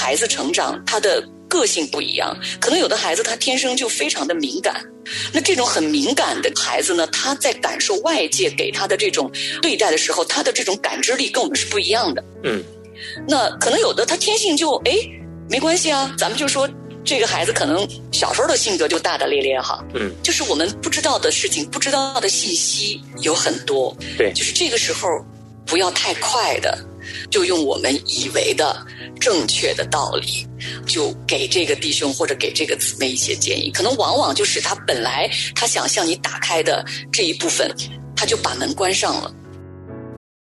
孩子成长，他的个性不一样，可能有的孩子他天生就非常的敏感，那这种很敏感的孩子呢，他在感受外界给他的这种对待的时候，他的这种感知力跟我们是不一样的。那可能有的他天性就没关系啊，咱们就说这个孩子可能小时候的性格就大大咧咧哈，就是我们不知道的事情、不知道的信息有很多， 对， 就是这个时候不要太快的就用我们以为的正确的道理，就给这个弟兄或者给这个姊妹一些建议，可能往往就使他本来他想向你打开的这一部分，他就把门关上了。